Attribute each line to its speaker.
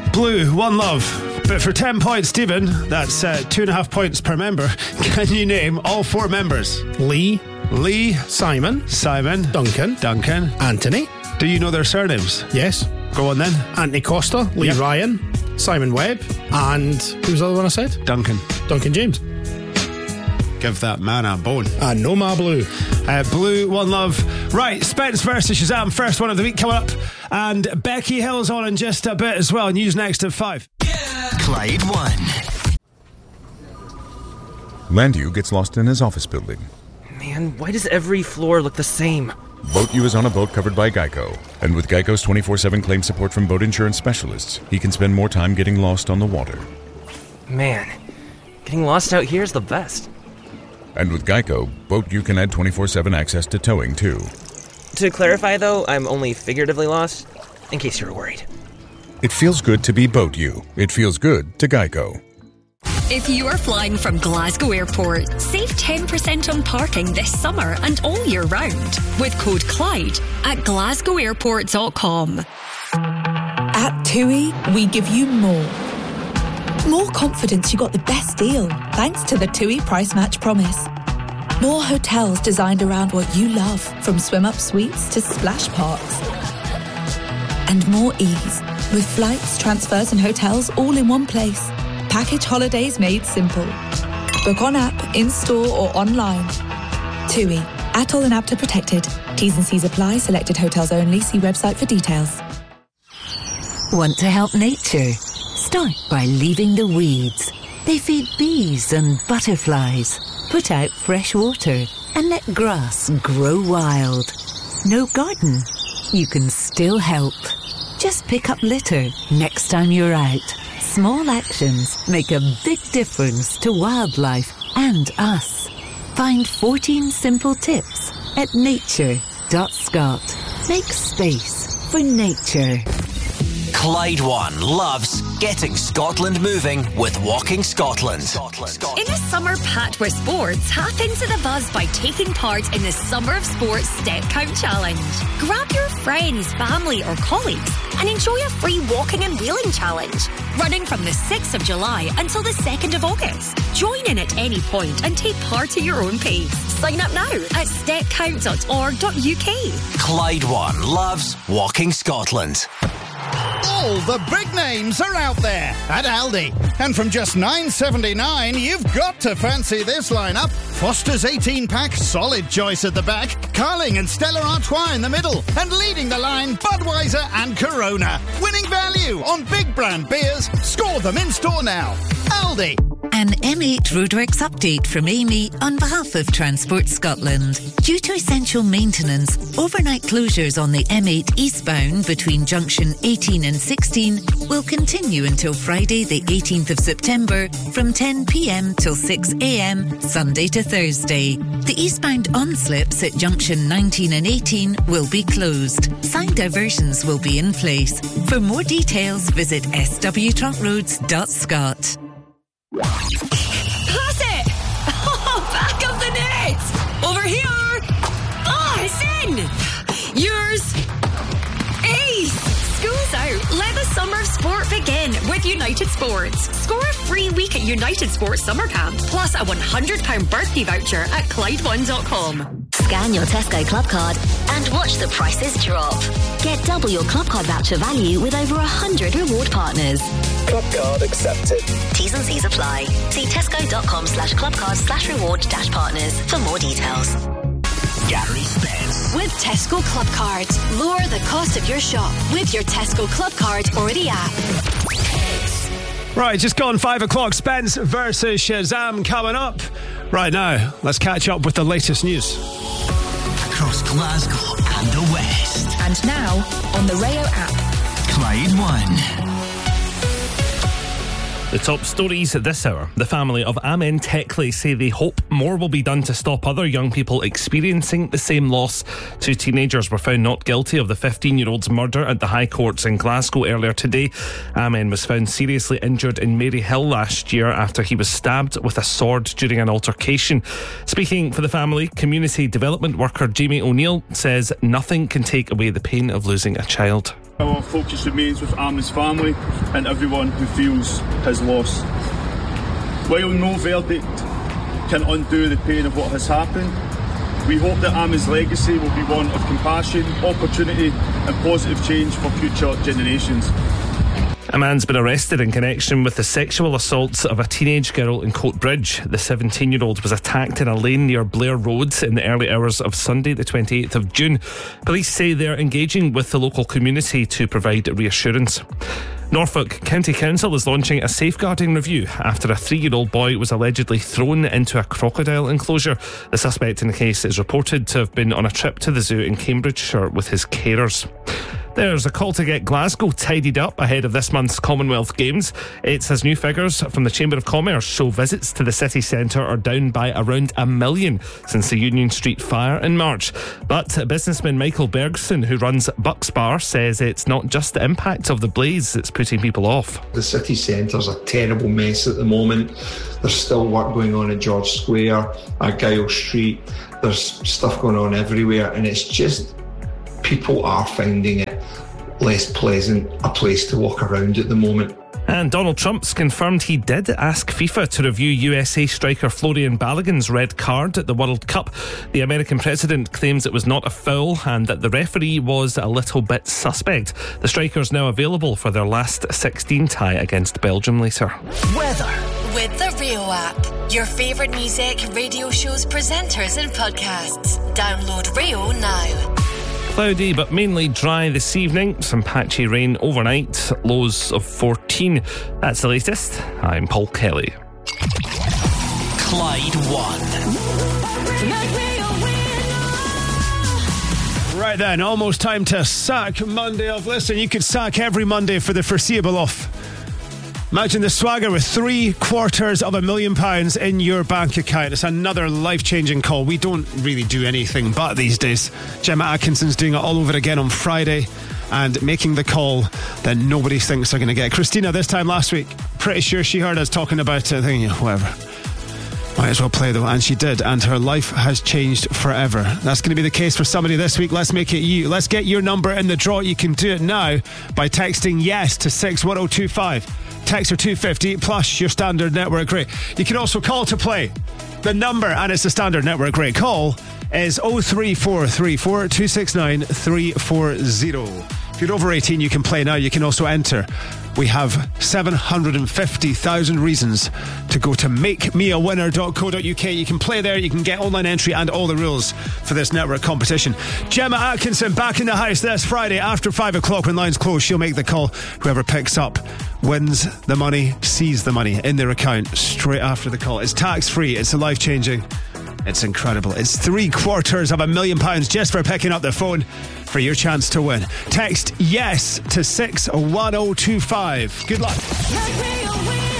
Speaker 1: Blue, One Love. But for 10 points, Stephen, that's 2.5 points per member. Can you name all 4 members?
Speaker 2: Lee,
Speaker 1: Simon,
Speaker 2: Duncan, Anthony.
Speaker 1: Do you know their surnames?
Speaker 2: Yes.
Speaker 1: Go on then.
Speaker 2: Anthony Costa, Lee Ryan, Simon Webb, and who was the other one I said?
Speaker 1: Duncan
Speaker 2: James.
Speaker 1: Give that man a bone.
Speaker 2: And no ma Blue.
Speaker 1: Blue, One Love. Right, Spence versus Shazam, first one of the week coming up. And Becky Hill's on in just a bit as well. News next at 5.
Speaker 3: Clyde 1.
Speaker 4: Landu gets lost in his office building.
Speaker 5: Man, why does every floor look the same?
Speaker 4: Boat U is on a boat covered by Geico. And with Geico's 24/7 claim support from boat insurance specialists, he can spend more time getting lost on the water.
Speaker 5: Man, getting lost out here is the best.
Speaker 4: And with Geico, Boat U can add 24/7 access to towing, too.
Speaker 5: To clarify, though, I'm only figuratively lost, in case you're worried.
Speaker 4: It feels good to be Boat U. It feels good to Geico.
Speaker 6: If you are flying from Glasgow Airport, save 10% on parking this summer and all year round with code Clyde at glasgowairport.com.
Speaker 7: At TUI, we give you more. More confidence you got the best deal thanks to the TUI Price Match Promise. More hotels designed around what you love, from swim-up suites to splash parks. And more ease with flights, transfers and hotels all in one place. Package holidays made simple. Book on app, in-store or online. TUI. ATOL and APTA protected. T's and C's apply. Selected hotels only. See website for details.
Speaker 8: Want to help nature? Start by leaving the weeds. They feed bees and butterflies, put out fresh water and let grass grow wild. No garden? You can still help. Just pick up litter next time you're out. Small actions make a big difference to wildlife and us. Find 14 simple tips at nature.scot. Make space for nature.
Speaker 3: Clyde 1 loves getting Scotland moving with Walking Scotland.
Speaker 6: In a summer packed with sports, hop into the buzz by taking part in the Summer of Sports Step Count Challenge. Grab your friends, family or colleagues and enjoy a free walking and wheeling challenge, running from the 6th of July until the 2nd of August. Join in at any point and take part at your own pace. Sign up now at stepcount.org.uk.
Speaker 3: Clyde 1 loves Walking Scotland.
Speaker 9: All the big names are out there at Aldi. And from just $9.79, you've got to fancy this lineup. Foster's 18-pack, solid choice at the back. Carling and Stella Artois in the middle. And leading the line, Budweiser and Corona. Winning value on big brand beers. Score them in store now. Aldi.
Speaker 8: An M8 Roadworks update from Amy on behalf of Transport Scotland. Due to essential maintenance, overnight closures on the M8 eastbound between junction 18 and 16 will continue until Friday the 18th of September from 10 p.m. till 6 a.m. Sunday to Thursday. The eastbound on-slips at junction 19 and 18 will be closed. Side diversions will be in place. For more details, visit swtruntroads.scot.
Speaker 6: Pass it! Oh, back of the net! Over here! Oh, it's in! Yours! Ace! School's out. Let the summer of sport begin with United Sports. Score a free week at United Sports Summer Camp, plus a £100 birthday voucher at Clyde1.com.
Speaker 10: Scan your Tesco Club Card and watch the prices drop. Get double your Club Card voucher value with over 100 reward partners.
Speaker 11: Club Card accepted.
Speaker 10: T's and C's apply. See tesco.com/clubcard/reward-partners for more details.
Speaker 3: Gary Spence.
Speaker 12: With Tesco Club Cards, lower the cost of your shop with your Tesco Club Card or the app.
Speaker 1: Right, just gone 5 o'clock. Spence versus Shazam coming up. Right now, let's catch up with the latest news.
Speaker 3: Across Glasgow and the West.
Speaker 7: And now, on the Rayo app.
Speaker 3: Clyde 1.
Speaker 13: The top stories at this hour. The family of Amen Teckley say they hope more will be done to stop other young people experiencing the same loss. 2 teenagers were found not guilty of the 15-year-old's murder at the High Courts in Glasgow earlier today. Amen was found seriously injured in Maryhill last year after he was stabbed with a sword during an altercation. Speaking for the family, community development worker Jamie O'Neill says nothing can take away the pain of losing a child.
Speaker 14: Our focus remains with Armin's family and everyone who feels his loss. While no verdict can undo the pain of what has happened, we hope that Armin's legacy will be one of compassion, opportunity and positive change for future generations.
Speaker 13: A man's been arrested in connection with the sexual assaults of a teenage girl in Coatbridge. The 17-year-old was attacked in a lane near Blair Road in the early hours of Sunday the 28th of June. Police say they're engaging with the local community to provide reassurance. Norfolk County Council is launching a safeguarding review after a 3-year-old boy was allegedly thrown into a crocodile enclosure. The suspect in the case is reported to have been on a trip to the zoo in Cambridgeshire with his carers. There's a call to get Glasgow tidied up ahead of this month's Commonwealth Games. It's as new figures from the Chamber of Commerce show visits to the city centre are down by around 1 million since the Union Street fire in March. But businessman Michael Bergson, who runs Bucks Bar, says it's not just the impact of the blaze that's putting people off.
Speaker 15: The city centre's a terrible mess at the moment. There's still work going on at George Square, at Guile Street. There's stuff going on everywhere, and it's just people are finding it less pleasant a place to walk around at the moment.
Speaker 13: And Donald Trump's confirmed he did ask FIFA to review USA striker Florian Balogun's red card at the World Cup. The American president claims it was not a foul and that the referee was a little bit suspect. The striker's now available for their last 16 tie against Belgium later.
Speaker 12: Weather. With the Rio app. Your favourite music, radio shows, presenters and podcasts. Download Rio now.
Speaker 13: Cloudy but mainly dry this evening. Some patchy rain overnight. Lows of 14. That's the latest. I'm Paul Kelly.
Speaker 3: Clyde One.
Speaker 1: Right then, almost time to sack Monday off. Listen, you could sack every Monday for the foreseeable off. Imagine the swagger with £750,000 in your bank account. It's another life-changing call. We don't really do anything but these days. Gemma Atkinson's doing it all over again on Friday and making the call that nobody thinks they're going to get. Christina, this time last week, pretty sure she heard us talking about it, thinking, whatever. Might as well play though, and she did, and her life has changed forever. That's going to be the case for somebody this week. Let's make it you. Let's get your number in the draw. You can do it now by texting yes to 61025. Text are $2.50 plus your standard network rate. You can also call to play. The number, and it's the standard network rate. Call is 03434 269 340. If you're over 18, you can play now. You can also enter. We have 750,000 reasons to go to makemeawinner.co.uk. You can play there. You can get online entry and all the rules for this network competition. Gemma Atkinson back in the house this Friday after 5 o'clock when lines close. She'll make the call. Whoever picks up wins the money, sees the money in their account straight after the call. It's tax-free. It's life-changing. It's incredible. It's £750,000 just for picking up the phone for your chance to win. Text yes to 61025. Good luck.